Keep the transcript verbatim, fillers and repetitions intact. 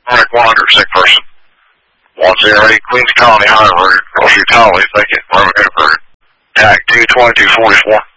Rec one hundred, sick person. one zero eight, Queens Colony Highway, Grocery Colony, thank you. Roman Hoover. T A C two twenty-two forty-four.